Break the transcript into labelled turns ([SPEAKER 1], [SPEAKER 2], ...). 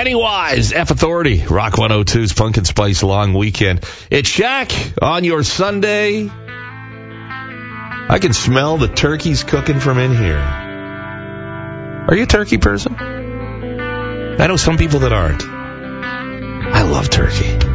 [SPEAKER 1] Pennywise, F Authority, Rock 102's Pumpkin Spice Long Weekend. It's Shaq on your Sunday. I can smell the turkeys cooking from in here. Are you a turkey person? I know some people that aren't. I love turkey.